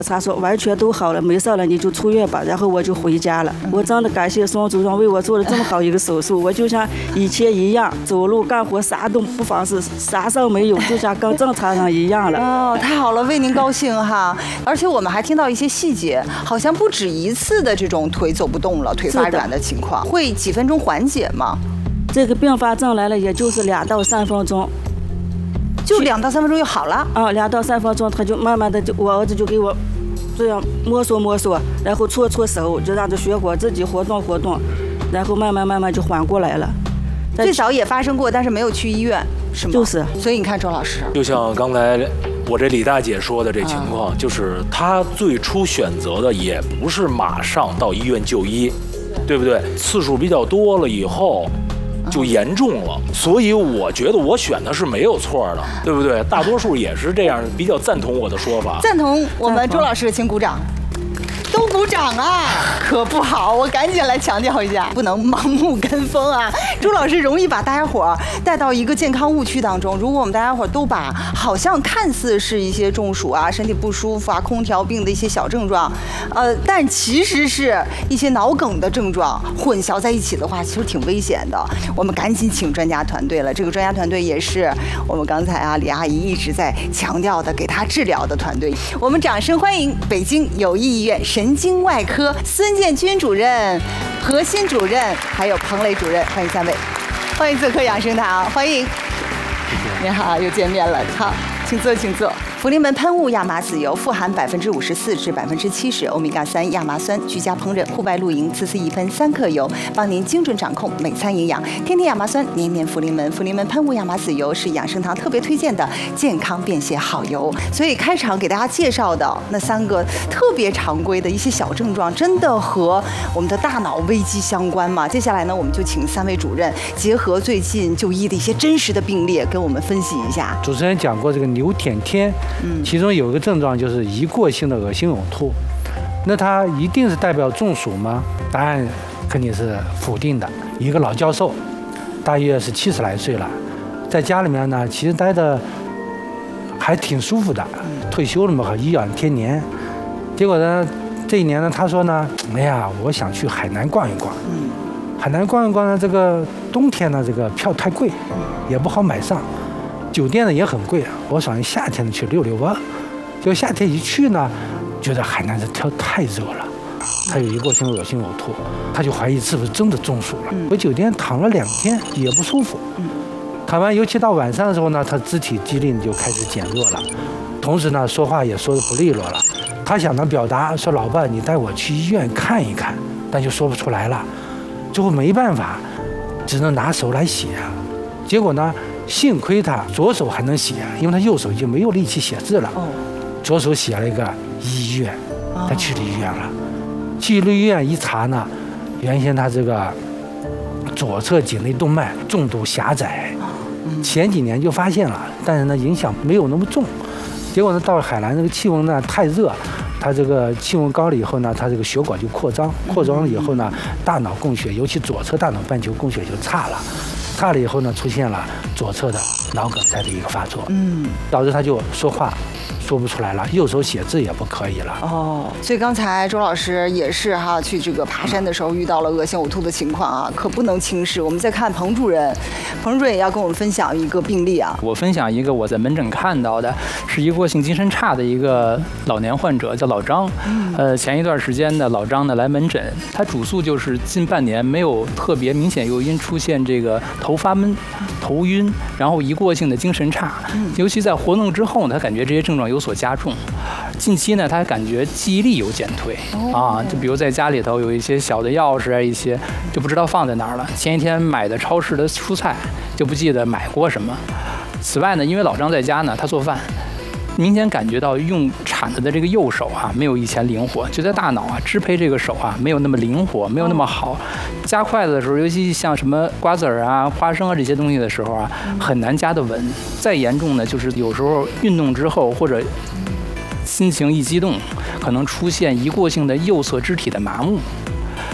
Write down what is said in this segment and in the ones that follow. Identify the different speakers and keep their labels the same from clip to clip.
Speaker 1: 他说完全都好了，没事了，你就出院吧。然后我就回家了。我真的感谢宋主任为我做了这么好一个手术，我就像以前一样，走路干活啥都不妨事，啥事没有，就像跟正常人一样了。
Speaker 2: 哦，太好了，为您高兴哈！而且我们还听到一些细节，好像不止一次的这种腿走不动了、腿发软的情况，会几分钟缓解吗？
Speaker 1: 这个并发症来了，也就是2到3分钟。
Speaker 2: 就2到3分钟就好了
Speaker 1: 啊，2到3分钟，他就慢慢的我儿子就给我这样摸索，然后搓手，就让这血管自己活动，然后慢慢就缓过来了。
Speaker 2: 最早也发生过，但是没有去医院，是吗？
Speaker 1: 就是。
Speaker 2: 所以你看，周老师，
Speaker 3: 就像刚才我这李大姐说的这情况，就是她最初选择的也不是马上到医院就医，对不对？次数比较多了以后。就严重了，所以我觉得我选的是没有错的，对不对？大多数也是这样，比较赞同我的说法。
Speaker 2: 赞同我们周老师，请鼓掌。都鼓掌啊，可不好，我赶紧来强调一下，不能盲目跟风啊。周老师容易把大家伙带到一个健康误区当中。如果我们大家伙都把好像看似是一些中暑啊、身体不舒服啊、空调病的一些小症状，但其实是一些脑梗的症状混淆在一起的话，其实挺危险的。我们赶紧请专家团队了，这个专家团队也是我们刚才李阿姨一直在强调的，给她治疗的团队。我们掌声欢迎北京友谊医院神经外科孙建军主任、何鑫主任，还有彭磊主任，欢迎3位，欢迎做客养生堂，欢迎。你好，又见面了，好，请坐，请坐。福临门喷雾亚麻籽油富含54%至70%欧米伽3亚麻酸，居家烹饪、户外露营，次次一喷3克油，帮您精准掌控每餐营养。天天亚麻酸，年年福临门。福临门喷雾亚麻籽油是养生堂特别推荐的健康便携好油。所以开场给大家介绍的那3个特别常规的一些小症状，真的和我们的大脑危机相关吗？接下来呢，我们就请3位主任结合最近就医的一些真实的病例，跟我们分析一下。
Speaker 4: 主持人讲过这个牛舔天。其中有一个症状就是一过性的恶心呕吐，那它一定是代表中暑吗？答案肯定是否定的。一个老教授，大约是70来岁了，在家里面呢，其实待的还挺舒服的，退休了嘛，和颐养天年。结果呢，这一年呢，他说呢，哎呀，我想去海南逛一逛。海南逛一逛呢，这个冬天呢，这个票太贵，也不好买上。酒店呢也很贵，我想夏天呢去溜溜吧。结果夏天一去呢，觉得海南这天太热了，他有一过性恶心呕吐，他就怀疑是不是真的中暑了。回酒店躺了2天也不舒服，躺完尤其到晚上的时候呢，他肢体肌力就开始减弱了，同时呢说话也说得不利落了。他想呢表达说老伴你带我去医院看一看，但就说不出来了。最后没办法，只能拿手来写。结果呢？幸亏他左手还能写，因为他右手已经没有力气写字了。左手写了一个医院，他去了医院了。去了医院一查呢，原先他这个左侧颈内动脉重度狭窄，前几年就发现了，但是呢影响没有那么重。结果呢到了海南这个气温呢太热，它这个气温高了以后呢，它这个血管就扩张了以后呢，大脑供血，尤其左侧大脑半球供血就差了以后呢，出现了左侧的脑梗塞的一个发作，导致他就说话说不出来了，右手写字也不可以了。
Speaker 2: 所以刚才周老师也是去这个爬山的时候遇到了恶心呕吐的情况啊，可不能轻视。我们再看彭主任也要跟我们分享一个病例啊。
Speaker 5: 我分享一个我在门诊看到的，是一个过性精神差的一个老年患者，叫老张。前一段时间呢，老张呢来门诊，他主诉就是近半年没有特别明显诱因出现这个头发闷、头晕，然后一过性的精神差，尤其在活动之后呢，他感觉这些症状有所加重。近期呢，他感觉记忆力有减退就比如在家里头有一些小的钥匙啊，一些就不知道放在哪儿了。前一天买的超市的蔬菜就不记得买过什么。此外呢，因为老张在家呢，他做饭，明显感觉到用铲子的这个右手没有以前灵活，就在大脑支配这个手没有那么灵活，没有那么好。夹筷子的时候，尤其像什么瓜子儿啊、花生啊这些东西的时候很难夹得稳。再严重呢，就是有时候运动之后或者心情一激动，可能出现一过性的右侧肢体的麻木。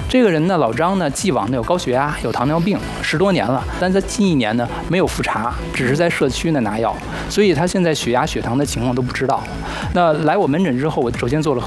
Speaker 5: 这个人呢，老张呢，既往呢有高血压，有糖尿病，10多年了，但在近1年呢没有复查，只是在社区呢拿药，所以他现在血压、血糖的情况都不知道。那来我门诊之后，我首先做了